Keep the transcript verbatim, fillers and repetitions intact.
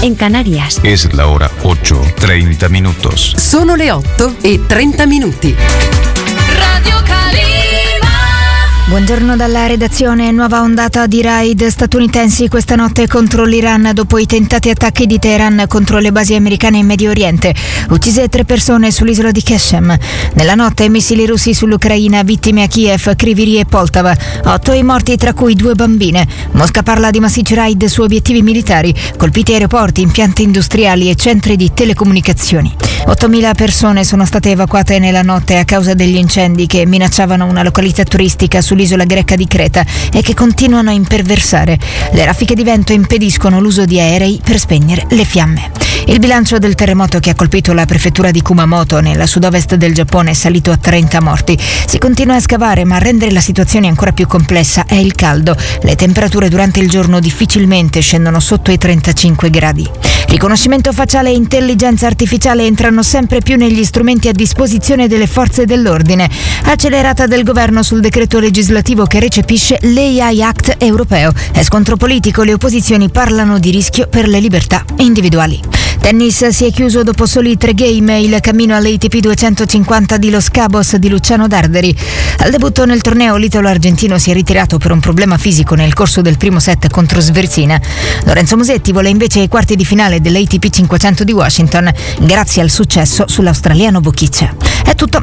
en Canarias. Es la hora ocho, treinta minutos. Sono le otto e trenta minuti. Radio Calima. Buongiorno dalla redazione. Nuova ondata di raid statunitensi questa notte contro l'Iran dopo i tentati attacchi di Teheran contro le basi americane in Medio Oriente. Uccise tre persone sull'isola di Keshem. Nella notte missili russi sull'Ucraina, vittime a Kiev, Kryvyi e Poltava. Otto i morti, tra cui due bambine. Mosca parla di massicci raid su obiettivi militari, colpiti aeroporti, impianti industriali e centri di telecomunicazioni. ottomila persone sono state evacuate nella notte a causa degli incendi che minacciavano una località turistica sull'isola greca di Creta e che continuano a imperversare. Le raffiche di vento impediscono l'uso di aerei per spegnere le fiamme. Il bilancio del terremoto che ha colpito la prefettura di Kumamoto nella sud-ovest del Giappone è salito a trenta morti. Si continua a scavare, ma a rendere la situazione ancora più complessa è il caldo. Le temperature durante il giorno difficilmente scendono sotto i trentacinque gradi. Riconoscimento facciale e intelligenza artificiale entrano sempre più negli strumenti a disposizione delle forze dell'ordine. Accelerata del governo sul decreto legislativo che recepisce l'A I Act europeo. È scontro politico, le opposizioni parlano di rischio per le libertà individuali. Tennis si è chiuso dopo soli tre game il cammino all'A T P duecentocinquanta di Los Cabos di Luciano Darderi. Al debutto nel torneo l'italo-argentino si è ritirato per un problema fisico nel corso del primo set contro Sversina. Lorenzo Musetti vola invece ai quarti di finale dell'A T P cinquecento di Washington grazie al successo sull'australiano Vukic. È tutto,